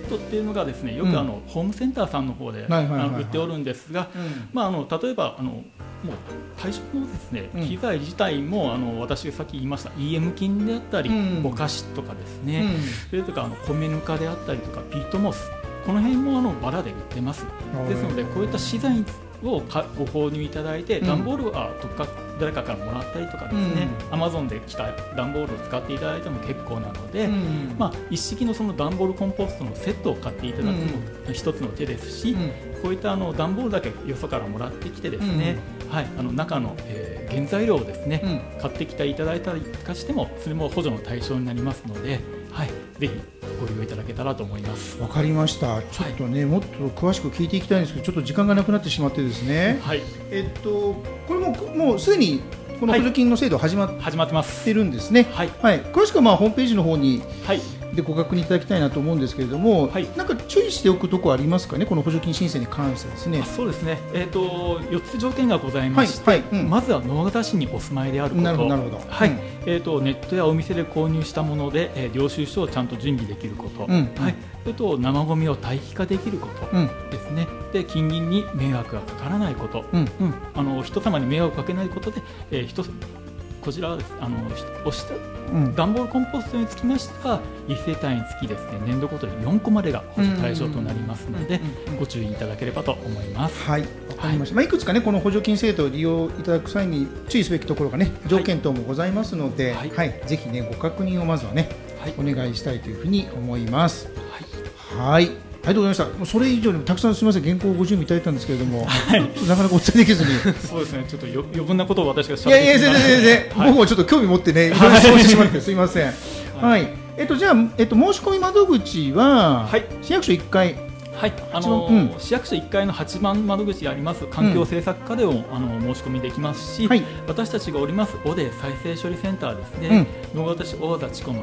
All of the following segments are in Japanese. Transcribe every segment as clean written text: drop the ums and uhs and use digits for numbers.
トっていうのがですね、よくホームセンターさんの方で売っておるんですが、例えばもう対象のですね、機材自体も私がさっき言いました EM 菌であったり、ぼかしとかですね、それとか米ぬかであったりとかピートモス、この辺もバラで売ってます。ですのでこういった資材をご購入いただいて、段ボールは誰かからもらったりとかですね、Amazon で来た段ボールを使っていただいても結構なので、一式のその段ボールコンポストのセットを買っていただくのも一つの手ですし、こういった段ボールだけよそからもらってきてですね、中の、原材料をですね、買ってきていただいたりとかしても、それも補助の対象になりますので、ぜひご利用いただけたらと思います。 わかりました。ちょっとね、もっと詳しく聞いていきたいんですけど、ちょっと時間がなくなってしまってですね、これもうすでにこの補助金の制度始まってまするんですね。詳しくはホームページの方にでご確認いただきたいなと思うんですけれども、なんか注意しておくところありますかね、この補助金申請に関してですね。 そうですね、4つ条件がございまして、まずは直方市にお住まいであること、ネットやお店で購入したもので、領収書をちゃんと準備できること、それと生ゴミを堆肥化できることですね。で、近隣に迷惑がかからないこと、人様に迷惑をかけないことで、こちらはです段ボールコンポストにつきましては1世帯につきですね、年度ごとに4個までが補助対象となりますので、ご注意いただければと思います。 わかりました。いくつかね、この補助金制度を利用いただく際に注意すべきところがね、条件等もございますので、ぜひね、ご確認をまずはね、お願いしたいというふうに思います。ありがとうございました。それ以上にもたくさんすみません、原稿をご準備いただいたんですけれども、なかなかお伝えできずにそうですね、ちょっと余分なことを私がしゃべって全然僕もちょっと興味持ってね、いろいろ質問してしまってすみません。じゃあ、申し込み窓口は、市役所1階、 市役所1階の8番窓口にあります環境政策課でも申し込みできますし、私たちがおりますオデ再生処理センターですね、直方市大和田地区の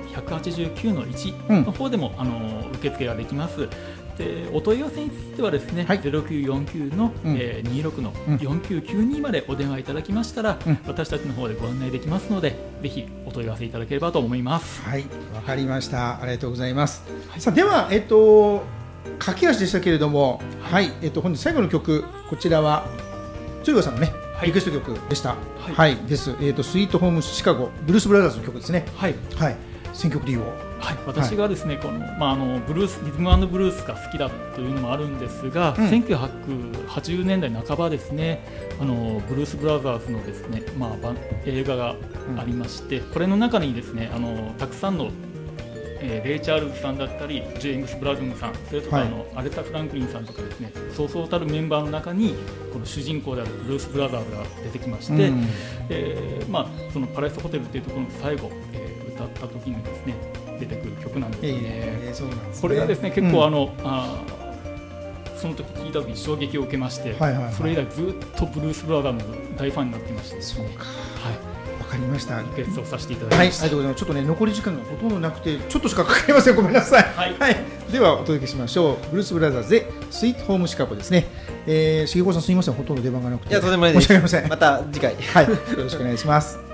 189-1 の方でも受付ができます。で、お問い合わせについてはですね、0949の26の4992までお電話いただきましたら、私たちの方でご案内できますので、ぜひお問い合わせいただければと思います。 わかりました。ありがとうございます。さあ、では駆け足でしたけれども、本日最後の曲、こちらは鶴川さんのね、リクエスト曲でした。です。スイートホームシカゴブルースブラザーズの曲ですね。選曲理由を。 私がですね、このブルース、リズム&ブルースが好きだというのもあるんですが、1980年代半ばですね、ブルースブラザーズのですね、映画がありまして、これの中にですね、たくさんのレイ・チャールズさんだったりジェームス・ブラズムさん、それとかアレサ・フランクリンさんとかですね、そうそうたるメンバーの中にこの主人公であるブルース・ブラザーズが出てきまして、そのパレスホテルというところの最後、歌った時にですね出てくる曲なんですね。これがですね、結構その時聞いた時に衝撃を受けまして、それ以来ずっとブルース・ブラザーズの大ファンになっていましてですね。 わかりました。 リクエストをさせていただきました。 ありがとうございます。ちょっとね、残り時間がほとんどなくて、ちょっとしかかかりません。ごめんなさい。ではお届けしましょう。ブルースブラザーズでスイートホームシカゴですね。重子さん、すみません、ほとんど出番がなくて。 いや、とてもないです。 申し訳ありません。 また次回。 よろしくお願いします。